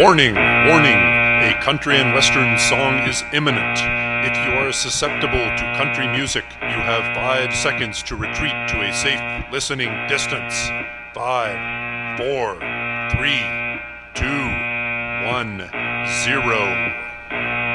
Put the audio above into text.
Warning, warning, a country and western song is imminent. If you are susceptible to country music, you have 5 seconds to retreat to a safe listening distance. 5, 4, 3, 2, 1, 0.